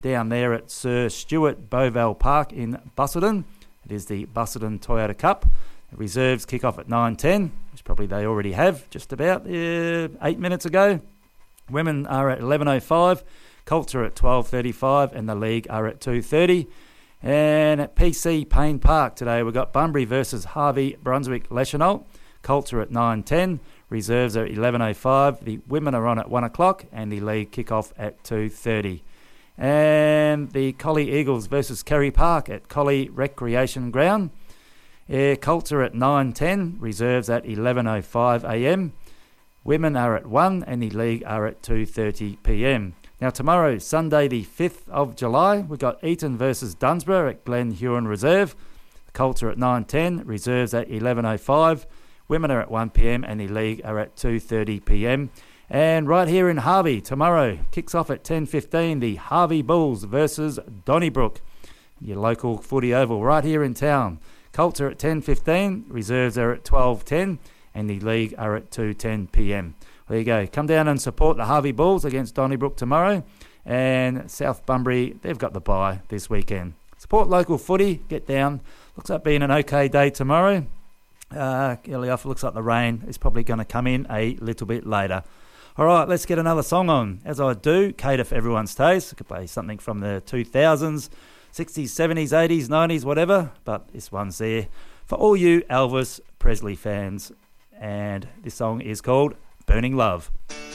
down there at Sir Stuart Bovell Park in Busselton. It is the Busselton Toyota Cup. The reserves kick off at 9:10, which probably they already have just about 8 minutes ago. Women are at 11:05, Colts are at 12:35, and the league are at 2:30. And at PC Payne Park today, we've got Bunbury versus Harvey Brunswick Leschenault. Colts are at 9:10, reserves are at 11:05. The women are on at 1 o'clock, and the league kick off at 2:30. And the Collie Eagles versus Kerry Park at Collie Recreation Ground. Colts are at 9:10, reserves at 11:05 a.m. Women are at 1 and the league are at 2:30 p.m. Now tomorrow, Sunday the 5th of July, we've got Eton versus Dunsborough at Glen Huron Reserve. The Colts are at 9:10, reserves at 11:05. Women are at 1 p.m. and the league are at 2:30 p.m. And right here in Harvey, tomorrow, kicks off at 10:15, the Harvey Bulls versus Donnybrook, your local footy oval right here in town. Colts are at 10:15, reserves are at 12:10, and the league are at 2:10 p.m. There you go. Come down and support the Harvey Bulls against Donnybrook tomorrow. And South Bunbury, they've got the bye this weekend. Support local footy, get down. Looks like being an okay day tomorrow. Early off, it looks like the rain is probably going to come in a little bit later. All right, let's get another song on. As I do, cater for everyone's taste. I could play something from the 2000s, 60s, 70s, 80s, 90s, whatever. But this one's there for all you Elvis Presley fans. And this song is called Burning Love.